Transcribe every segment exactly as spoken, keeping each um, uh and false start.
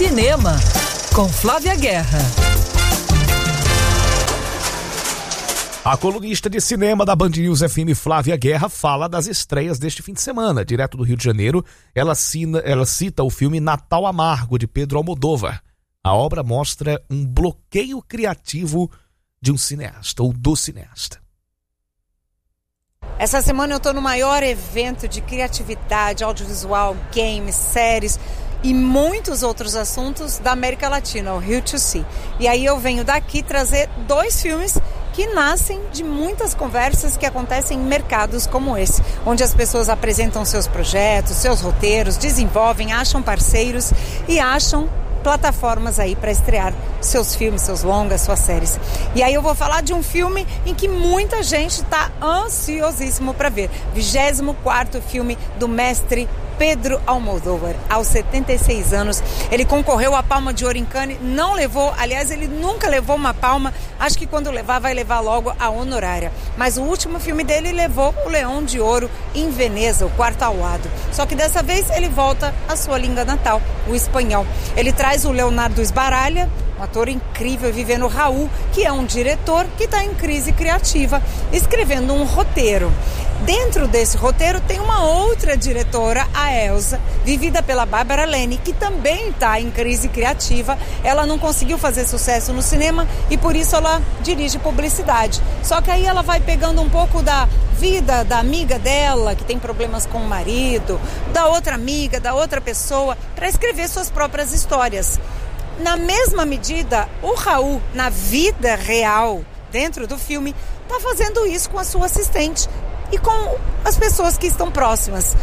Cinema, com Flávia Guerra. A colunista de cinema da Band News F M, Flávia Guerra, fala das estreias deste fim de semana. Direto do Rio de Janeiro, ela, cina, ela cita o filme Natal Amargo, de Pedro Almodóvar. A obra mostra um bloqueio criativo de um cineasta, ou do cineasta. Essa semana eu estou no maior evento de criatividade, audiovisual, games, séries e muitos outros assuntos da América Latina, o Rio to See. E aí eu venho daqui trazer dois filmes que nascem de muitas conversas que acontecem em mercados como esse, onde as pessoas apresentam seus projetos, seus roteiros, desenvolvem, acham parceiros e acham plataformas aí para estrear seus filmes, seus longas, suas séries. E aí eu vou falar de um filme em que muita gente está ansiosíssimo para ver. vigésimo quarto filme do mestre Pedro Almodóvar, aos setenta e seis anos. Ele concorreu à Palma de Ouro em Cannes, não levou, aliás, ele nunca levou uma palma, acho que quando levar, vai levar logo a honorária. Mas o último filme dele levou o Leão de Ouro em Veneza, o Quarto ao Lado. Só que dessa vez ele volta à sua língua natal, o espanhol. Ele traz o Leonardo Sbaraglia, um ator incrível, vivendo Raul, que é um diretor que está em crise criativa, escrevendo um roteiro. Dentro desse roteiro tem uma outra diretora, a Elsa, vivida pela Bárbara Leni, que também está em crise criativa. Ela não conseguiu fazer sucesso no cinema e por isso ela dirige publicidade. Só que aí ela vai pegando um pouco da vida da amiga dela, que tem problemas com o marido, da outra amiga, da outra pessoa, para escrever suas próprias histórias. Na mesma medida, o Raul, na vida real, dentro do filme, está fazendo isso com a sua assistente e com as pessoas que estão próximas.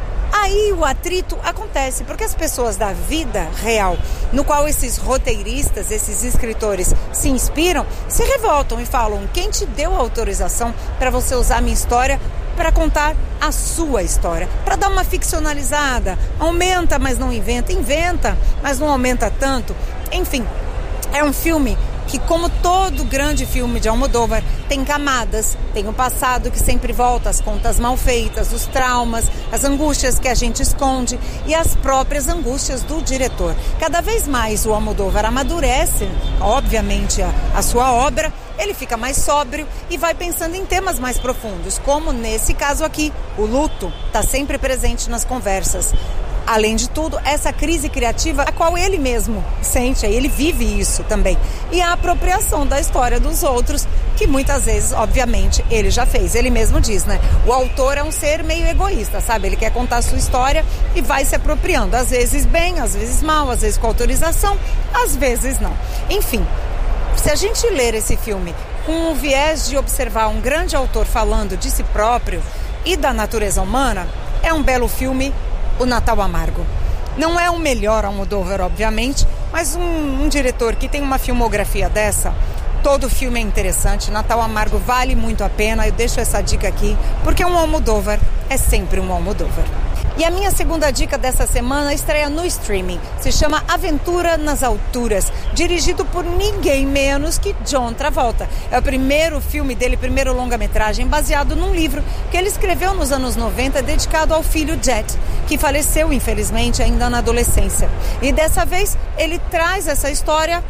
Aí o atrito acontece, porque as pessoas da vida real, no qual esses roteiristas, esses escritores se inspiram, se revoltam e falam: quem te deu a autorização para você usar a minha história para contar a sua história, para dar uma ficcionalizada? Aumenta, mas não inventa, inventa, mas não aumenta tanto. Enfim, é um filme que, como todo grande filme de Almodóvar, tem camadas, tem o passado que sempre volta, as contas mal feitas, os traumas, as angústias que a gente esconde e as próprias angústias do diretor. Cada vez mais o Almodóvar amadurece, obviamente, a, a sua obra, ele fica mais sóbrio e vai pensando em temas mais profundos, como nesse caso aqui, o luto está sempre presente nas conversas. Além de tudo, essa crise criativa, a qual ele mesmo sente, ele vive isso também. E a apropriação da história dos outros, que muitas vezes, obviamente, ele já fez. Ele mesmo diz, né? O autor é um ser meio egoísta, sabe? Ele quer contar a sua história e vai se apropriando. Às vezes bem, às vezes mal, às vezes com autorização, às vezes não. Enfim, se a gente ler esse filme com o viés de observar um grande autor falando de si próprio e da natureza humana, é um belo filme, O Natal Amargo. Não é o melhor Almodóvar, obviamente, mas um, um diretor que tem uma filmografia dessa, todo filme é interessante. Natal Amargo vale muito a pena, eu deixo essa dica aqui, porque um Almodóvar é sempre um Almodóvar. E a minha segunda dica dessa semana estreia no streaming. Se chama Aventura nas Alturas, dirigido por ninguém menos que John Travolta. É o primeiro filme dele, primeiro longa-metragem, baseado num livro que ele escreveu nos anos noventa, dedicado ao filho Jet, que faleceu, infelizmente, ainda na adolescência. E dessa vez, ele traz essa história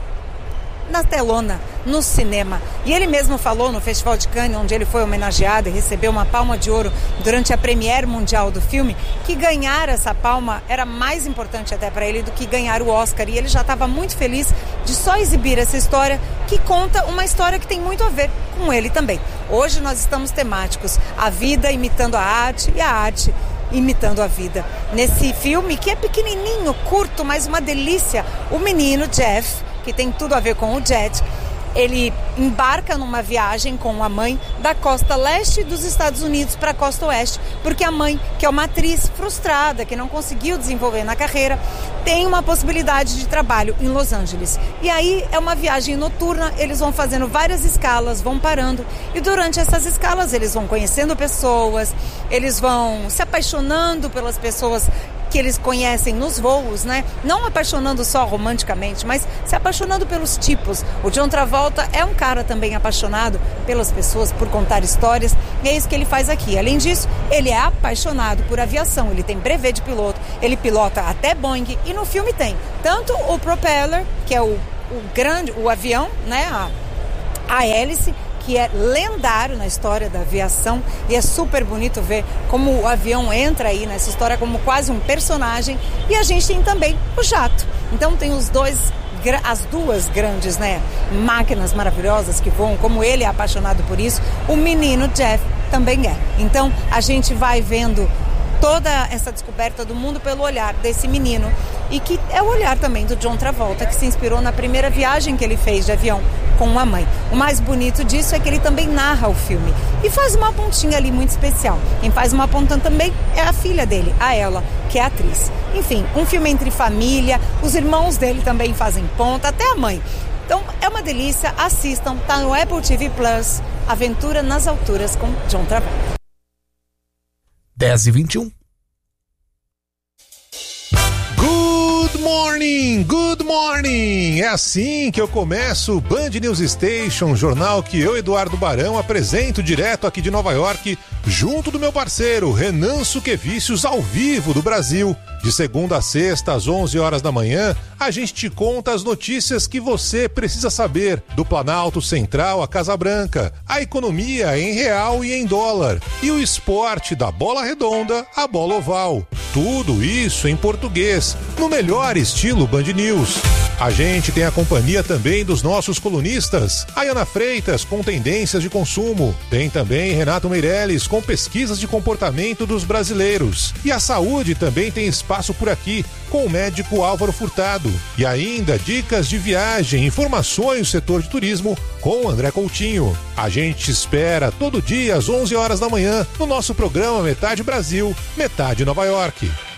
na telona, no cinema. E ele mesmo falou no Festival de Cannes, onde ele foi homenageado e recebeu uma palma de ouro durante a premiere mundial do filme, que ganhar essa palma era mais importante até para ele do que ganhar o Oscar. E ele já estava muito feliz de só exibir essa história, que conta uma história que tem muito a ver com ele também. Hoje nós estamos temáticos, a vida imitando a arte e a arte imitando a vida. Nesse filme, que é pequenininho, curto, mas uma delícia, o menino Jeff, que tem tudo a ver com o Jet, ele embarca numa viagem com a mãe da costa leste dos Estados Unidos para a costa oeste, porque a mãe, que é uma atriz frustrada, que não conseguiu desenvolver na carreira, tem uma possibilidade de trabalho em Los Angeles. E aí é uma viagem noturna, eles vão fazendo várias escalas, vão parando, e durante essas escalas eles vão conhecendo pessoas, eles vão se apaixonando pelas pessoas que eles conhecem nos voos, né? Não apaixonando só romanticamente, mas se apaixonando pelos tipos. O John Travolta é um cara também apaixonado pelas pessoas, por contar histórias, e é isso que ele faz aqui. Além disso, ele é apaixonado por aviação, ele tem brevet de piloto, ele pilota até Boeing, e no filme tem tanto o propeller, que é o, o grande, o avião, né, a, a hélice, que é lendário na história da aviação, e é super bonito ver como o avião entra aí nessa história como quase um personagem. E a gente tem também o jato. Então tem os dois, as duas grandes, né, máquinas maravilhosas que voam, como ele é apaixonado por isso, o menino Jeff também é. Então a gente vai vendo toda essa descoberta do mundo pelo olhar desse menino, e que é o olhar também do John Travolta, que se inspirou na primeira viagem que ele fez de avião com a mãe. O mais bonito disso é que ele também narra o filme e faz uma pontinha ali muito especial. Quem faz uma ponta também é a filha dele, a Ella, que é atriz. Enfim, um filme entre família, os irmãos dele também fazem ponta, até a mãe. Então é uma delícia, assistam, tá no Apple T V Plus, Aventura nas Alturas com John Travolta. dez e vinte e um. Good morning, good morning! É assim que eu começo o Band News Station, jornal que eu, Eduardo Barão, apresento direto aqui de Nova York, junto do meu parceiro Renan Suquevicius, ao vivo do Brasil. De segunda a sexta, às onze horas da manhã, a gente te conta as notícias que você precisa saber do Planalto Central à Casa Branca, a economia em real e em dólar, e o esporte da bola redonda à bola oval. Tudo isso em português, no melhor estilo Band News. A gente tem a companhia também dos nossos colunistas, a Ana Freitas com tendências de consumo, tem também Renato Meirelles com pesquisas de comportamento dos brasileiros, e a saúde também tem espaço por aqui com o médico Álvaro Furtado, e ainda dicas de viagem, informações do setor de turismo com André Coutinho. A gente te espera todo dia às onze horas da manhã no nosso programa Metade Brasil, Metade Nova York.